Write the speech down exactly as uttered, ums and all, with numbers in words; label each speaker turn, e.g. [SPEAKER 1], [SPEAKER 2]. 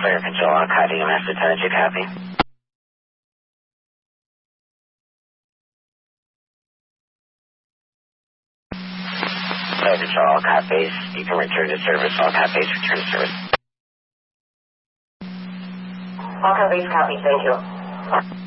[SPEAKER 1] Fire Control, All Cat D M S, Lieutenant, you copy? Fire Control, All Cat Base, you can return to service. All Cat Base, return to service.
[SPEAKER 2] All Cat Base, copy, thank you.